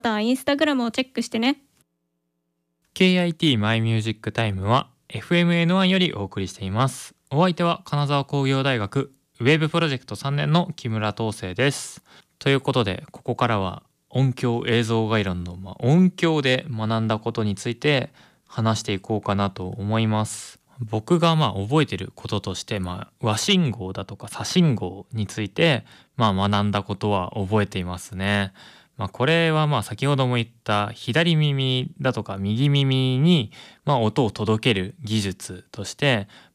インスタグラムをチェックしてね。 KIT マイミュージックタイムは FMN1 よりお送りしています。お相手は金沢工業大学ウェブプロジェクト3年の木村東生です。ということで、ここからは音響映像概論の、音響で学んだことについて話していこうかなと思います。僕が覚えてることとして、和信号だとか左信号について学んだことは覚えていますね。これは先ほども言った左耳だとか右耳に音を届ける技術として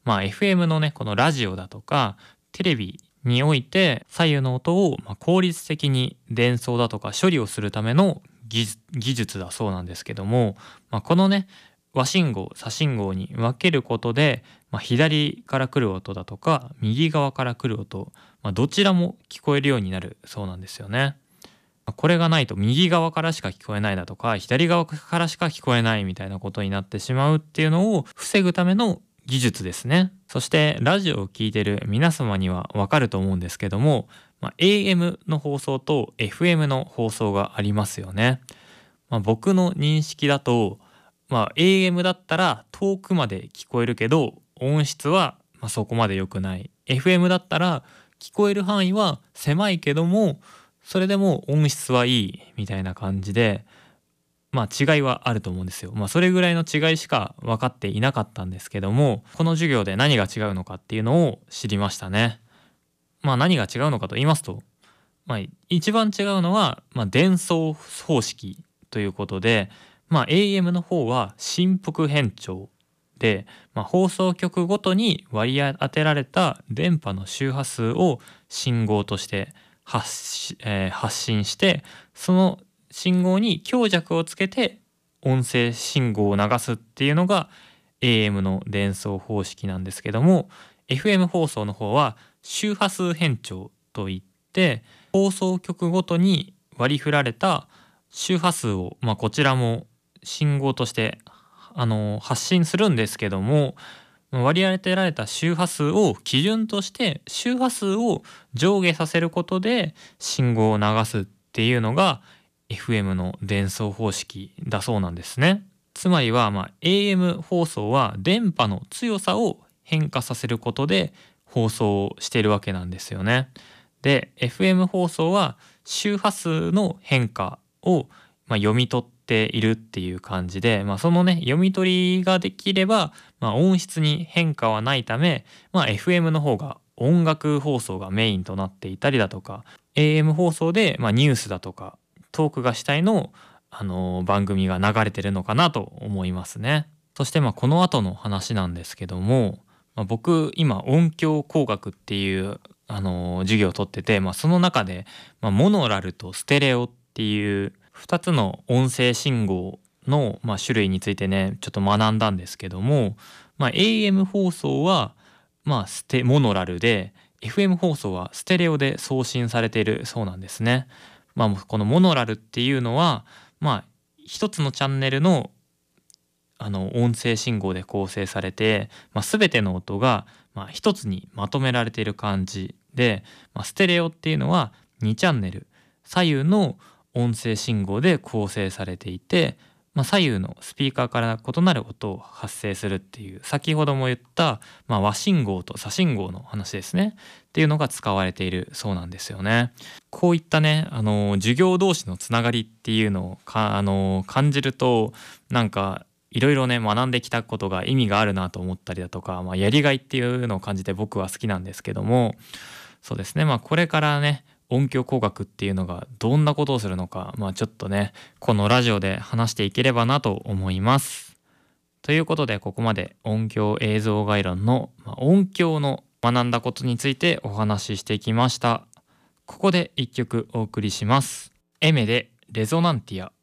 、FM のねこのラジオだとかテレビにおいて左右の音を効率的に伝送だとか処理をするための技術だそうなんですけども、このね和信号左信号に分けることで、左から来る音だとか右側から来る音、どちらも聞こえるようになるそうなんですよね。これがないと右側からしか聞こえないだとか左側からしか聞こえないみたいなことになってしまうっていうのを防ぐための技術ですね。そしてラジオを聞いてる皆様にはわかると思うんですけども、AM の放送と FM の放送がありますよね。僕の認識だと、AM だったら遠くまで聞こえるけど音質はそこまで良くない。FM だったら聞こえる範囲は狭いけどもそれでも音質はいいみたいな感じで、違いはあると思うんですよ。それぐらいの違いしか分かっていなかったんですけども、この授業で何が違うのかっていうのを知りましたね。何が違うのかと言いますと、一番違うのは、伝送方式ということで、AM の方は振幅変調で、放送局ごとに割り当てられた電波の周波数を信号として発信して、その信号に強弱をつけて音声信号を流すっていうのが AM の伝送方式なんですけども、 FM 放送の方は周波数変調といって放送局ごとに割り振られた周波数を、こちらも信号として発信するんですけども、割り当てられた周波数を基準として周波数を上下させることで信号を流すっていうのが FM の伝送方式だそうなんですね。つまりはAM 放送は電波の強さを変化させることで放送をしているわけなんですよね。で FM 放送は周波数の変化を読み取っているっていう感じで、そのね読み取りができれば、音質に変化はないため、FM の方が音楽放送がメインとなっていたりだとか AM 放送で、ニュースだとかトークが主体の、番組が流れてるのかなと思いますね。そしてこの後の話なんですけども、僕今音響工学っていう授業を取ってて、その中で、モノラルとステレオっていう2つの音声信号の、種類についてねちょっと学んだんですけども、AM 放送は、モノラルで FM 放送はステレオで送信されているそうなんですね。このモノラルっていうのは一つのチャンネルの音声信号で構成されて、全ての音が一つにまとめられている感じで、ステレオっていうのは2チャンネル左右の音声信号で構成されていて、左右のスピーカーから異なる音を発生するっていう、先ほども言った、和信号と左信号の話ですねっていうのが使われているそうなんですよね。こういったね授業同士のつながりっていうのを感じると、なんかいろいろね学んできたことが意味があるなと思ったりだとか、やりがいっていうのを感じて僕は好きなんですけども、そうですね、これからね音響工学っていうのがどんなことをするのか、ちょっとねこのラジオで話していければなと思います。ということで、ここまで音響映像概論の、音響の学んだことについてお話ししてきました。ここで一曲お送りします。エメでレゾナンティア。